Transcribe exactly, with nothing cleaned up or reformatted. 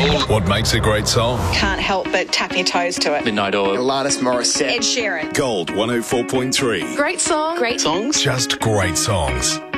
What makes a great song? Can't help but tap your toes to it. Midnight Oil. Alanis Morissette. Ed Sheeran. Gold one oh four point three. Great song. Great songs. Just great songs.